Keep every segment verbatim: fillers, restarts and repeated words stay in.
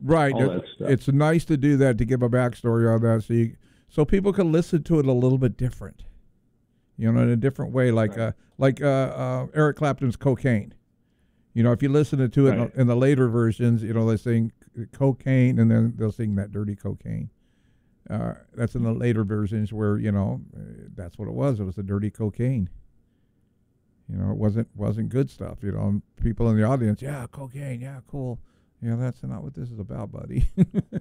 Right. all It, that stuff. it's nice to do that, to give a backstory on that, so you, so people can listen to it a little bit different, you know, in a different way, like Right. uh, like uh, uh, Eric Clapton's Cocaine. You know, if you listen to it Right. in, the, in the later versions, you know, they sing cocaine and then they'll sing that dirty cocaine. Uh, that's in the later versions where, you know, uh, that's what it was. It was the dirty cocaine. You know, it wasn't wasn't good stuff. You know, and people in the audience, yeah, cocaine, yeah, cool. You know, that's not what this is about, buddy.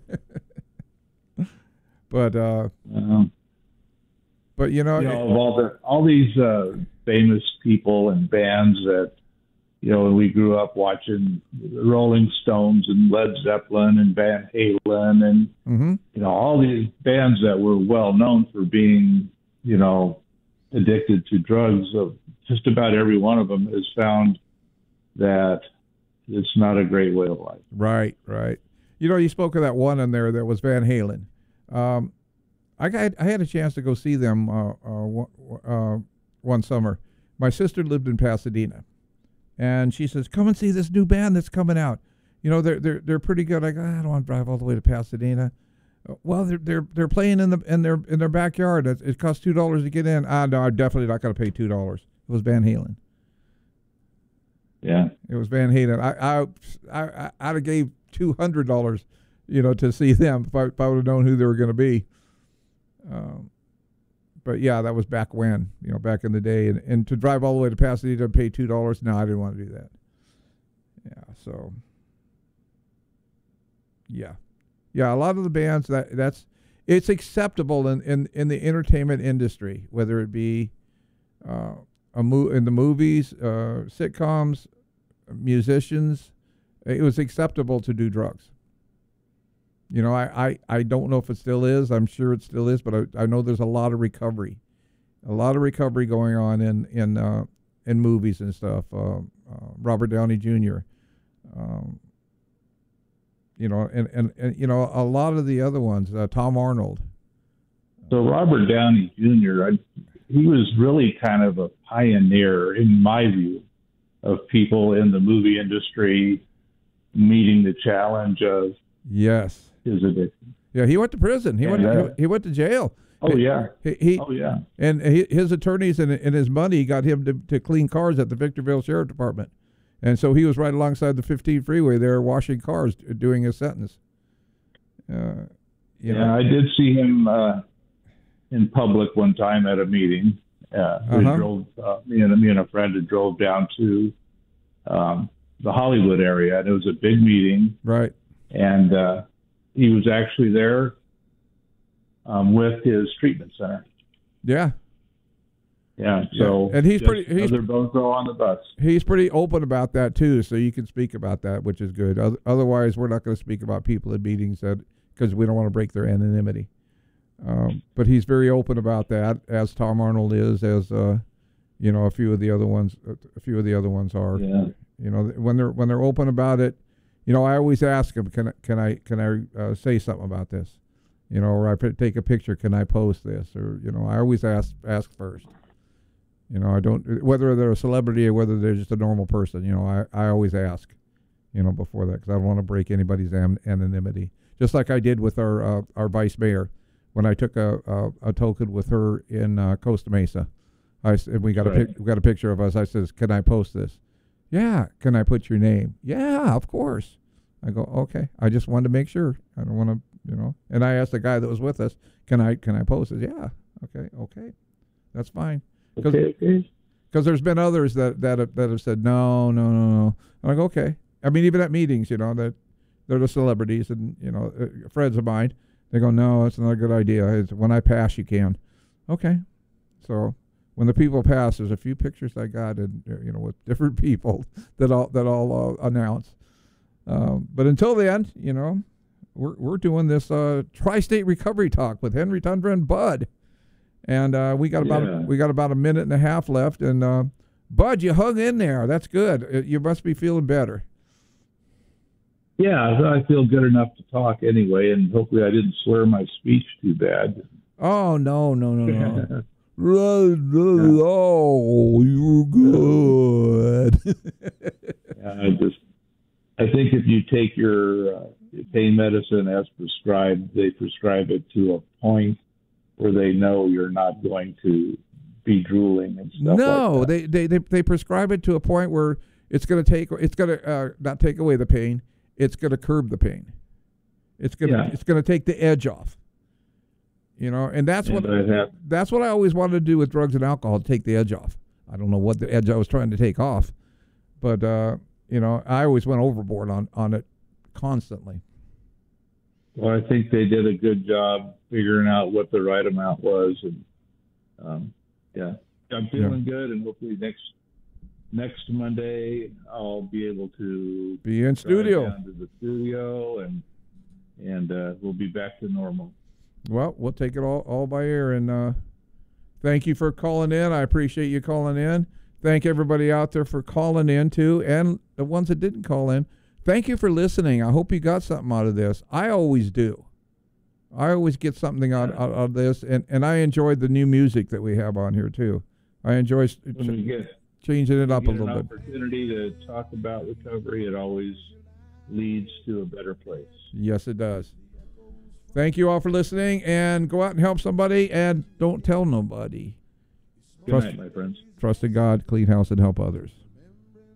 but uh, Um, but you know, you know, of all the all these uh, famous people and bands that, you know, we grew up watching the Rolling Stones and Led Zeppelin and Van Halen and, mm-hmm. you know, all these bands that were well known for being, you know, addicted to drugs. Uh, just about every one of them has found that it's not a great way of life. Right, right. You know, you spoke of that one in there that was Van Halen. Um, I got, I had a chance to go see them uh, uh, uh, one summer. My sister lived in Pasadena, and she says, "Come and see this new band that's coming out. You know, they're they're they're pretty good." I go, "I don't want to drive all the way to Pasadena." Well, they're they're they're playing in the in their in their backyard. It, it costs two dollars to get in. Ah, no, I'm definitely not going to pay two dollars. It was Van Halen. Yeah, it was Van Halen. I I I I'd have gave two hundred dollars, you know, to see them if I, if I would have known who they were going to be. Um, but yeah, that was back when, you know, back in the day, and, and to drive all the way to Pasadena and pay two dollars. No, I didn't want to do that. Yeah, so yeah, yeah. A lot of the bands that that's it's acceptable in in, in the entertainment industry, whether it be uh, a mo- in the movies, uh, sitcoms, musicians. It was acceptable to do drugs. You know, I, I, I don't know if it still is. I'm sure it still is, but I, I know there's a lot of recovery, a lot of recovery going on in in uh, in movies and stuff. Uh, uh, Robert Downey Junior Um, you know, and, and, and you know a lot of the other ones. Uh, Tom Arnold. So Robert Downey Junior, I, he was really kind of a pioneer, in my view, of people in the movie industry meeting the challenge of yes. his addiction. Yeah, he went to prison. He And, went. To, uh, he, he went to jail. Oh yeah. He, he oh yeah. And he, his attorneys and, and his money got him to, to clean cars at the Victorville Sheriff Department, and so he was right alongside the fifteen freeway there, washing cars, doing his sentence. Uh, you yeah, know. I did see him uh, in public one time at a meeting. Uh, we Uh-huh. drove uh, me and me and a friend had drove down to um, the Hollywood area, and it was a big meeting. Right. And uh, he was actually there um, with his treatment center. Yeah. Yeah. So yeah. And he's just pretty. He's, another bozo on the bus. he's pretty open about that too, so you can speak about that, which is good. Otherwise, we're not going to speak about people at meetings that because we don't want to break their anonymity. Um, but he's very open about that, as Tom Arnold is, as uh, you know, a few of the other ones. A few of the other ones are. Yeah. You know, when they're when they're open about it, you know, I always ask them, can I can I can I uh, say something about this? You know, or I put, take a picture. Can I post this? Or you know, I always ask ask first. You know, I don't whether they're a celebrity or whether they're just a normal person. You know, I, I always ask. You know, before that, because I don't want to break anybody's am- anonymity. Just like I did with our uh, our vice mayor when I took a a, a token with her in uh, Costa Mesa. I and we got right. a pic, we got a picture of us. I says, "Can I post this?" Yeah. Can I put your name? Yeah, of course. I go, okay. I just wanted to make sure. I don't want to, you know. And I asked the guy that was with us, "Can I can I post it?" Yeah. Okay. Okay. That's fine. Cause, Okay. Okay. Because there's been others that that have, that have said no, no, no, no. I'm like, okay. I mean, even at meetings, you know, that they're the celebrities and you know uh, friends of mine. They go, no, that's not a good idea. It's, when I pass, you can. Okay. So when the people pass, there's a few pictures I got, and you know, with different people that all that all uh, announce. Um, but until then, you know, we're we're doing this uh, Tri-State Recovery Talk with Henry Tundra and Bud, and uh, we got about Yeah. we got about a minute and a half left. And uh, Bud, you hung in there. That's good. Uh, You must be feeling better. Yeah, I feel good enough to talk anyway, and hopefully I didn't slur my speech too bad. Oh no no no no. Oh, you're good. Yeah, I just, I think if you take your uh, pain medicine as prescribed, they prescribe it to a point where they know you're not going to be drooling and stuff no, like that. they, they, they, they prescribe it to a point where it's going to take, it's going to uh, not take away the pain. It's going to curb the pain. It's going to, Yeah. it's going to take the edge off. You know, and that's And what I have- that's what I always wanted to do with drugs and alcohol, take the edge off. I don't know what the edge I was trying to take off, but uh, you know, I always went overboard on on it constantly. Well, I think they did a good job figuring out what the right amount was, and um, yeah, I'm feeling good, and hopefully next next Monday I'll be able to Be in drive studio. down to the studio, and and uh, we'll be back to normal. Well, we'll take it all, all by ear, and uh, thank you for calling in. I appreciate you calling in. Thank everybody out there for calling in, too, and the ones that didn't call in. Thank you for listening. I hope you got something out of this. I always do. I always get something out, out of this, and, and I enjoyed the new music that we have on here, too. I enjoy s- When we get, changing it up a get an little bit. opportunity to talk about recovery, it always leads to a better place. Yes, it does. Thank you all for listening, and go out and help somebody, and don't tell nobody. Good Trust- night, my friends. Trust in God, clean house, and help others.